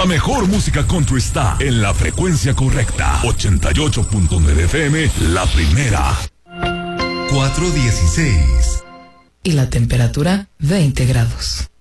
mejor música country está en la frecuencia correcta. 88.9 FM, la primera. 4:16. Y la temperatura 20 grados.